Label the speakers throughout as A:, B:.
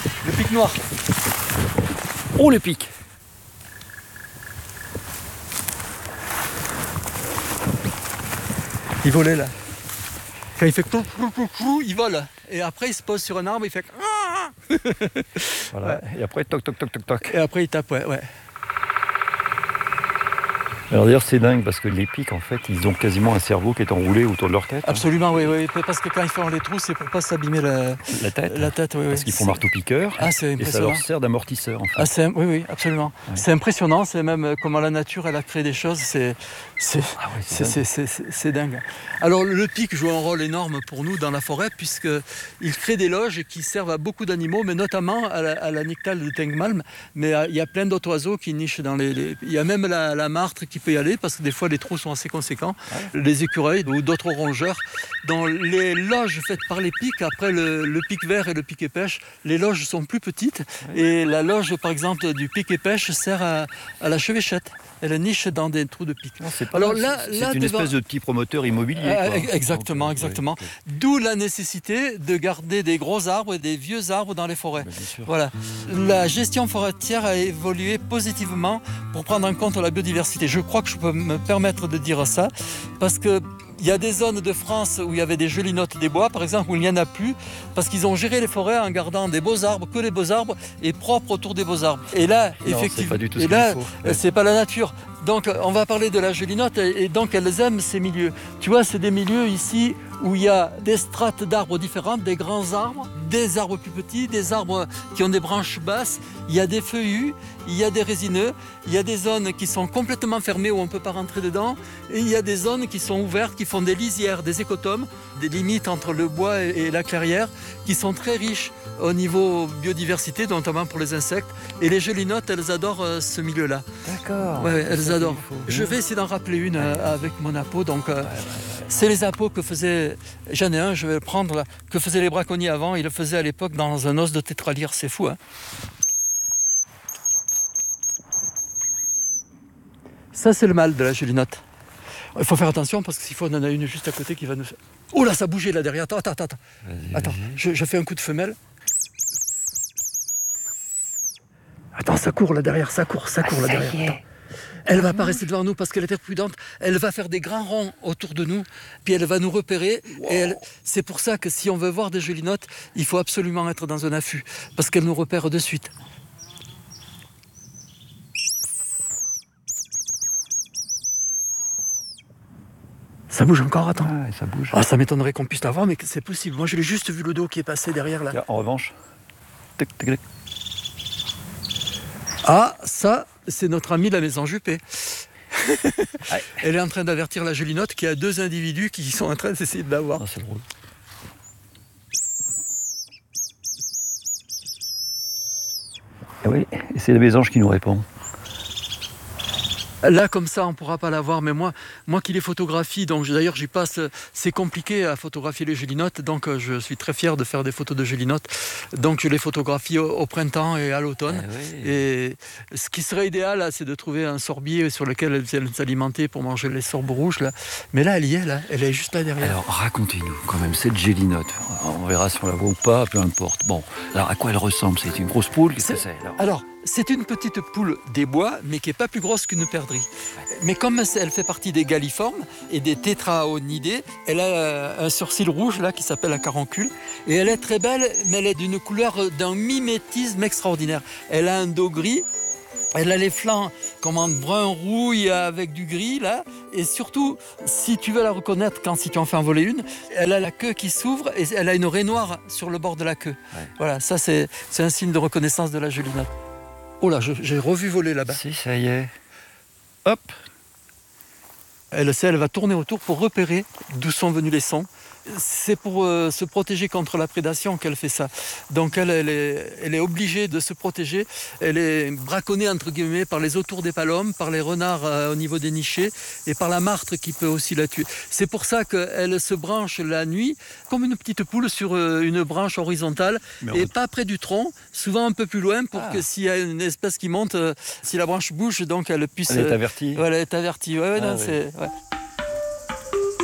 A: Le pic noir.
B: Oh, le pic!
A: Il volait là. Quand il fait clou, il vole. Et après, il se pose sur un arbre, il fait.
B: Voilà.
A: Ouais.
B: Et après, toc, toc, toc, toc, toc.
A: Et après, il tape, ouais.
B: Alors d'ailleurs, c'est dingue parce que les pics, en fait, ils ont quasiment un cerveau qui est enroulé autour de leur tête.
A: Absolument, oui. Parce que quand ils font les trous, c'est pour pas s'abîmer
B: La tête.
A: la tête. Oui,
B: Parce qu'ils font marteau-piqueur.
A: Ah, c'est
B: et ça
A: impressionnant.
B: leur sert d'amortisseur, en fait.
A: Oui, absolument.
B: Ouais.
A: C'est impressionnant, c'est même comment la nature elle a créé des choses, c'est dingue. Alors le pic joue un rôle énorme pour nous dans la forêt puisqu'il crée des loges qui servent à beaucoup d'animaux, mais notamment à la nyctale de Tengmalm. Mais il y a plein d'autres oiseaux qui nichent dans les... Il y a même la martre qui peut y aller parce que des fois les trous sont assez conséquents. Ouais. Les écureuils ou d'autres rongeurs. Dans les loges faites par les pics, après le pic vert et le pic épêche, les loges sont plus petites. Ouais. Et la loge par exemple du pic épêche sert à la chevêchette. Elle niche dans des trous de pic.
B: Alors là, c'est une espèce de petit promoteur immobilier.
A: Exactement. Oui. D'où la nécessité de garder des gros arbres et des vieux arbres dans les forêts. Voilà. La gestion forestière a évolué positivement pour prendre en compte la biodiversité. Je crois que je peux me permettre de dire ça parce que il y a des zones de France où il y avait des gelinottes des bois, par exemple, où il n'y en a plus, parce qu'ils ont géré les forêts en gardant des beaux arbres, que les beaux arbres, et propres autour des beaux arbres. Et là, effectivement,
B: c'est pas du tout ce qu'il faut.
A: C'est pas la nature. Donc, on va parler de la gelinotte, et donc elles aiment ces milieux. Tu vois, c'est des milieux ici où il y a des strates d'arbres différentes, des grands arbres, des arbres plus petits, des arbres qui ont des branches basses, il y a des feuillus, il y a des résineux, il y a des zones qui sont complètement fermées où on ne peut pas rentrer dedans, et il y a des zones qui sont ouvertes, qui font des lisières, des écotomes, des limites entre le bois et la clairière, qui sont très riches au niveau biodiversité, notamment pour les insectes. Et les gelinottes, elles adorent ce milieu-là.
B: D'accord.
A: Ouais, elles adorent. Je vais essayer d'en rappeler une avec mon appôt. Donc, c'est les appôts que faisaient... J'en ai un, je vais le prendre là. Que faisaient les braconniers avant. Ils le faisaient à l'époque dans un os de tétralyre. C'est fou, hein. Ça, c'est le mâle de la gelinotte. Il faut faire attention parce que s'il faut, on en a une juste à côté qui va nous... Oh là, ça a bougé là derrière. Attends. Attends, je fais un coup de femelle. Attends, ça court là derrière, ça court là derrière. Attends. Elle va pas rester devant nous parce qu'elle est très prudente. Elle va faire des grands ronds autour de nous, puis elle va nous repérer. Wow. Et c'est pour ça que si on veut voir des gelinottes, il faut absolument être dans un affût parce qu'elle nous repère de suite. Ça bouge encore, attends.
B: Ah, ça bouge.
A: Ah, ça m'étonnerait qu'on puisse l'avoir, mais c'est possible. Moi, je l'ai juste vu le dos qui est passé derrière là.
B: En revanche, tic, tic, tic.
A: Ah, ça, c'est notre amie la maison Juppé. Elle est en train d'avertir la gelinotte qu'il y a deux individus qui sont en train d'essayer de l'avoir.
B: Ah, c'est drôle. Et oui, et c'est la mésange qui nous répond.
A: Là, comme ça, on ne pourra pas la voir, mais moi qui les photographie, donc d'ailleurs j'y passe, c'est compliqué à photographier les gelinottes, donc je suis très fier de faire des photos de gelinottes. Donc je les photographie au printemps et à l'automne.
B: Oui.
A: Et ce qui serait idéal, là, c'est de trouver un sorbier sur lequel elles viennent s'alimenter pour manger les sorbes rouges. Là. Mais là, elle y est, là. Elle est juste là derrière.
B: Alors racontez-nous quand même cette gelinotte. On verra si on la voit ou pas, peu importe. Bon, alors à quoi elle ressemble? C'est une grosse poule? Qu'est-ce que c'est
A: alors, c'est une petite poule des bois, mais qui n'est pas plus grosse qu'une perdrix. Mais comme elle fait partie des galliformes et des tétraonidés, elle a un sourcil rouge là qui s'appelle un caroncule. Et elle est très belle, mais elle est d'une couleur d'un mimétisme extraordinaire. Elle a un dos gris. Elle a les flancs comme en brun rouille avec du gris là. Et surtout, si tu veux la reconnaître si tu en fais envoler une, elle a la queue qui s'ouvre et elle a une raie noire sur le bord de la queue. Ouais. Voilà, ça c'est un signe de reconnaissance de la gelinotte. Oh là, j'ai revu voler là-bas.
B: Si, ça y est. Hop.
A: Elle va tourner autour pour repérer d'où sont venus les sons. C'est pour se protéger contre la prédation qu'elle fait ça. Donc elle est obligée de se protéger. Elle est braconnée entre guillemets par les autours des palomes, par les renards au niveau des nichés et par la martre qui peut aussi la tuer. C'est pour ça qu'elle se branche la nuit comme une petite poule sur une branche horizontale et pas près du tronc, souvent un peu plus loin pour que s'il y a une espèce qui monte, si la branche bouge, donc elle puisse...
B: Elle est avertie.
A: Elle est avertie. Ouais, non, c'est... Ouais.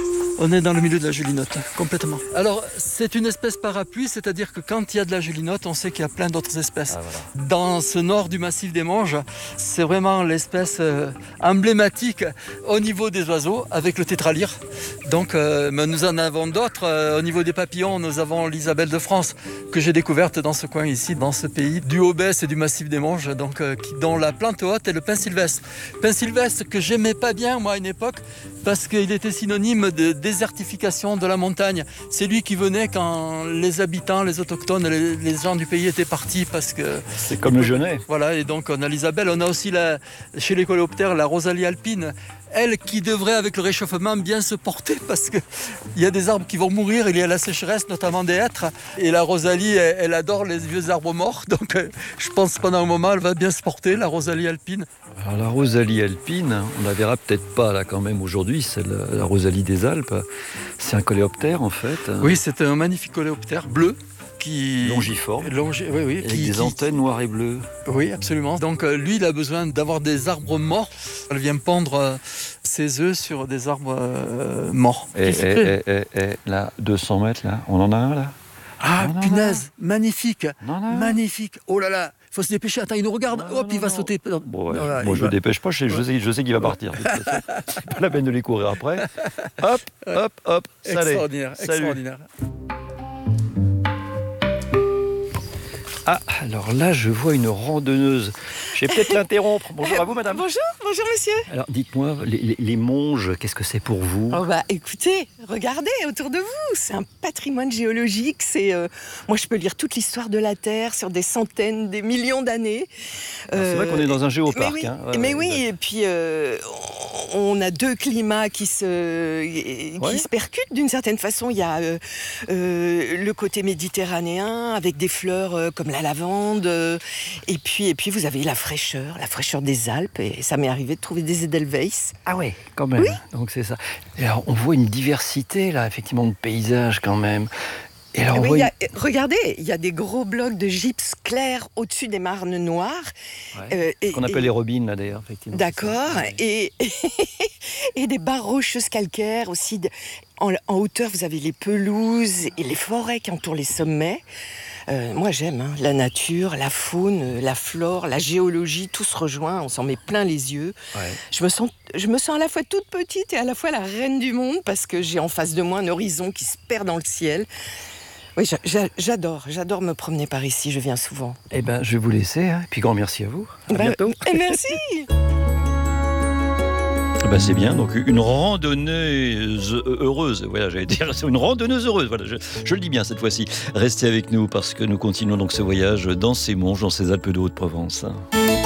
A: On est dans le milieu de la gelinotte, complètement. Alors, c'est une espèce parapluie, c'est-à-dire que quand il y a de la gelinotte, on sait qu'il y a plein d'autres espèces. Voilà. Dans ce nord du massif des Monges, c'est vraiment l'espèce emblématique au niveau des oiseaux, avec le tétralyre. Donc, mais nous en avons d'autres. Au niveau des papillons, nous avons l'Isabelle de France, que j'ai découverte dans ce coin ici, dans ce pays, du Haut-Besse et du massif des Monges, donc, dont la plante haute est le pin sylvestre. Pin sylvestre que j'aimais pas bien, moi, à une époque, parce qu'il était synonyme de désertification de la montagne. C'est lui qui venait quand les habitants, les autochtones, les gens du pays étaient partis parce que...
B: C'est comme le genêt.
A: Voilà, et donc on a l'Isabelle, on a aussi chez les coléoptères la rosalie alpine, elle qui devrait avec le réchauffement bien se porter parce qu'il y a des arbres qui vont mourir, il y a la sécheresse, notamment des hêtres, et la rosalie, elle adore les vieux arbres morts, donc je pense que pendant un moment elle va bien se porter, la rosalie alpine.
B: Alors la rosalie alpine, on la verra peut-être pas là quand même aujourd'hui, c'est la rosalie des Alpes. C'est un coléoptère en fait.
A: Oui, c'est un magnifique coléoptère bleu.
B: Longiforme,
A: avec
B: des antennes noires et bleues.
A: Oui, absolument. Donc lui, il a besoin d'avoir des arbres morts. Elle vient pondre ses œufs sur des arbres morts.
B: Et là, 200 mètres, là, on en a un là.
A: Ah, punaise, magnifique, magnifique. Oh là là, il faut se dépêcher. Attends, il nous regarde, il va sauter.
B: Bon, je ne dépêche pas, je sais qu'il va partir. C'est pas la peine de les courir après. Hop,
A: extraordinaire, extraordinaire.
B: Ah, alors là, je vois une randonneuse. Je vais peut-être l'interrompre. Bonjour à vous, madame.
C: Bonjour monsieur.
B: Alors, dites-moi, les Monges, qu'est-ce que c'est pour vous ?
C: Écoutez, regardez autour de vous. C'est un patrimoine géologique. Moi, je peux lire toute l'histoire de la Terre sur des centaines, des millions d'années.
B: C'est vrai qu'on est dans un géoparc.
C: Mais oui, et puis on a deux climats qui se percutent d'une certaine façon. Il y a le côté méditerranéen avec des fleurs comme la lavande, et puis vous avez la fraîcheur des Alpes, et ça m'est arrivé de trouver des Edelweiss.
B: Ah ouais, quand même. Oui. Donc c'est ça. Et alors on voit une diversité là, effectivement, de paysages quand même. Et alors
C: regardez, il y a des gros blocs de gypse clair au-dessus des marnes noires.
B: Ce qu'on appelle les robines, là, d'ailleurs, effectivement.
C: D'accord, et des barres rocheuses calcaires aussi. En hauteur, vous avez les pelouses et les forêts qui entourent les sommets. Moi, j'aime la nature, la faune, la flore, la géologie, tout se rejoint, on s'en met plein les yeux. Ouais. Je me sens à la fois toute petite et à la fois la reine du monde parce que j'ai en face de moi un horizon qui se perd dans le ciel. Oui, j'adore me promener par ici, je viens souvent.
B: Eh bien, je vais vous laisser, et puis grand merci à vous. À bientôt.
C: Et merci.
B: C'est bien, donc une randonneuse heureuse, voilà, j'allais dire, c'est une randonneuse heureuse, voilà, je le dis bien cette fois-ci. Restez avec nous parce que nous continuons donc ce voyage dans ces Monges, dans ces Alpes de Haute-Provence.